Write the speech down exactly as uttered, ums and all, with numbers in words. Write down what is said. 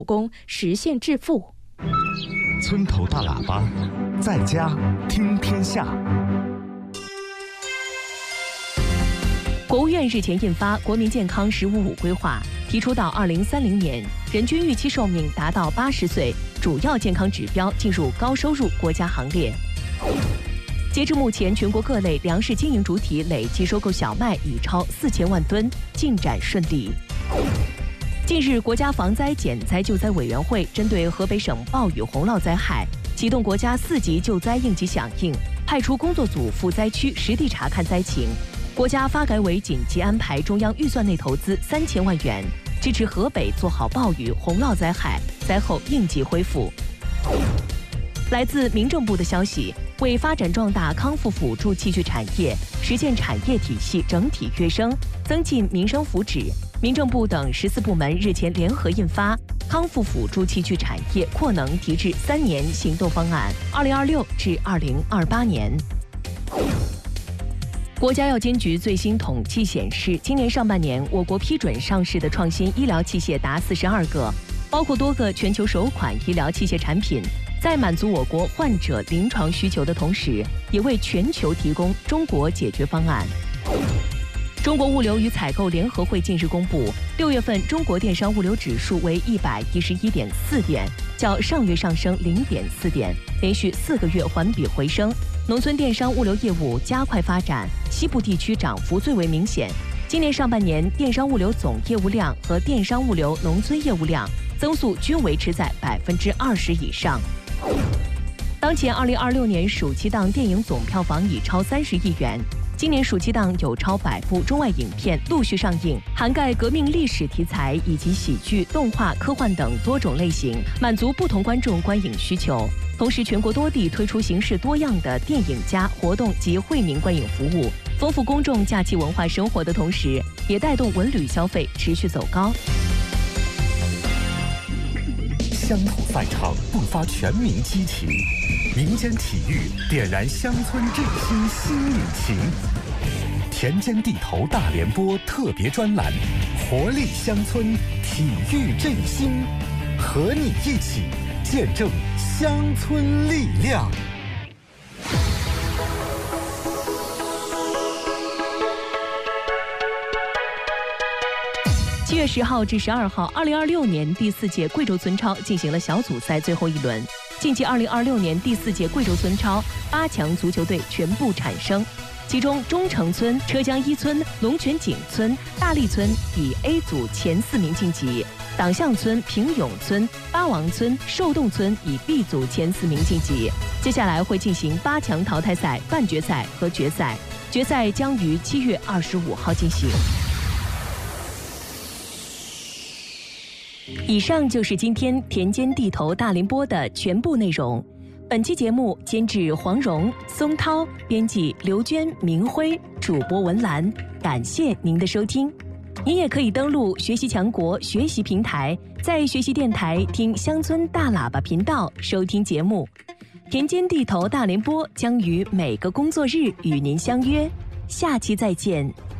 工实现致富。 村头大喇叭，在家听天下。 国务院日前印发《国民健康“十五五”规划》，提出到二零三零年，人均预期寿命达到八十岁，主要健康指标进入高收入国家行列。截至目前，全国各类粮食经营主体累计收购小麦已超四千万吨，进展顺利。近日，国家防灾减灾救灾委员会针对河北省暴雨洪涝灾害，启动国家四级救灾应急响应，派出工作组赴灾区实地查看灾情。国家发改委紧急安排中央预算内投资三千万元，支持河北做好暴雨洪涝灾害，灾后应急恢复。来自民政部的消息，为发展壮大康复辅助器具产业，实现产业体系整体跃升，增进民生福祉，民政部等十四部门日前联合印发《康复辅助器具产业扩能提质三年行动方案（二零二六至二零二八年）》。国家药监局最新统计显示，今年上半年，我国批准上市的创新医疗器械达四十二个，包括多个全球首款医疗器械产品，在满足我国患者临床需求的同时，也为全球提供中国解决方案。中国物流与采购联合会近日公布，六月份中国电商物流指数为一百一十一点四点，较上月上升零点四点，连续四个月环比回升。农村电商物流业务加快发展，西部地区涨幅最为明显。今年上半年，电商物流总业务量和电商物流农村业务量增速均维持在百分之二十以上。当前二零二六年暑期档电影总票房已超三十亿元。今年暑期档有超百部中外影片陆续上映，涵盖革命历史题材以及喜剧、动画、科幻等多种类型，满足不同观众观影需求。同时，全国多地推出形式多样的电影加活动及惠民观影服务，丰富公众假期文化生活的同时，也带动文旅消费持续走高。 乡土赛场迸发全民激情，民间体育点燃乡村振兴新引擎。田间地头大联播特别专栏，活力乡村，体育振兴，和你一起见证乡村力量。 七月十号至十二号，二零二六年第四届贵州村超进行了小组赛最后一轮。近期二零二六年第四届贵州村超八强足球队全部产生，其中中城村、车江一村、龙泉井村、大荔村以 A 组前四名晋级，党项村、平永村、八王村、寿洞村以 B 组前四名晋级。接下来会进行八强淘汰赛、半决赛和决赛，决赛将于七月二十五号进行。以上就是今天田间地头大联播的全部内容。本期节目监制黄蓉、松涛，编辑刘娟、明辉，主播文兰。感谢您的收听。您也可以登录学习强国学习平台，在学习电台听乡村大喇叭频道收听节目。田间地头大联播将于每个工作日与您相约，下期再见。